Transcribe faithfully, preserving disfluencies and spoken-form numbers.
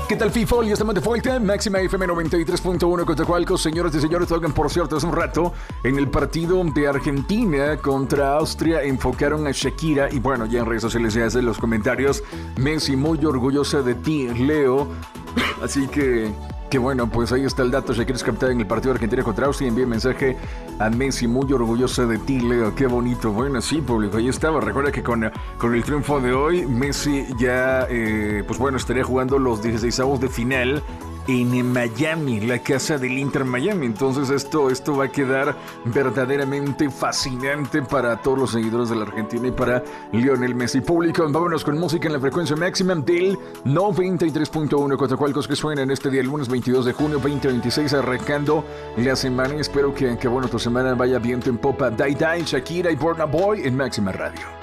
¿Qué tal, FIFO? Ya estamos de vuelta. Máxima F M noventa y tres punto uno Cotacualco. Señoras y señores, oigan, por cierto, hace un rato en el partido de Argentina contra Austria enfocaron a Shakira y bueno, ya en redes sociales se hacen los comentarios. Messi, muy orgullosa de ti, Leo. Así que... Que bueno, pues ahí está el dato. Shakira es captada en el partido de Argentina contra Austria. Envía mensaje a Messi, muy orgullosa de ti, Leo. Qué bonito. Bueno, sí, público, ahí estaba. Recuerda que con, con el triunfo de hoy, Messi ya, eh, pues bueno, estaría jugando los dieciseisavos de final en Miami, la casa del Inter Miami. Entonces esto, esto va a quedar verdaderamente fascinante para todos los seguidores de la Argentina y para Lionel Messi. Público, vámonos con música en la frecuencia máxima del noventa y tres punto uno Cotacualcos, que suena en este día, el lunes veintidós de junio veinte veintiséis, arrancando la semana. Espero que, que bueno, tu semana vaya viento en popa. Dai Dai, Shakira y Burna Boy en Máxima Radio.